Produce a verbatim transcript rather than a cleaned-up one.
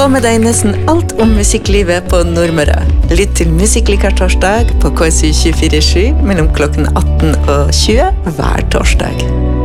Få med deg nesten alt om musikklivet på Nordmøre. Lytt til Musikklikar torsdag på K S U tjuefire sju mellom klokken atten og tjue hver torsdag.